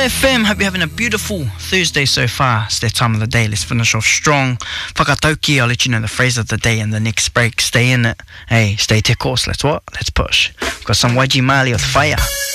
FM, hope you're having a beautiful Thursday so far. It's that time of the day. Let's finish off strong. Whakatauki, I'll let you know the phrase of the day and the next break. Stay in it. Hey, stay te course. Let's what? Let's push. Got some YG Marley with Fire.